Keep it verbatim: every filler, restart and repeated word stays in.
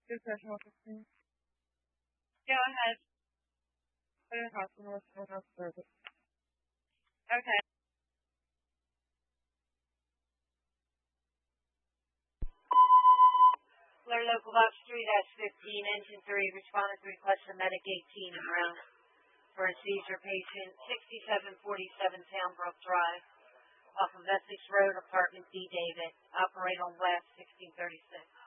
Good question, officer. Go ahead. Fire hospital, civil health service. Okay. Alert local ops three dash fifteen, engine three, responded to request of medic eighteen in Brown for a seizure patient, sixty-seven forty-seven Townbrook Drive, off of Essex Road, apartment D David, operate on West sixteen thirty-six.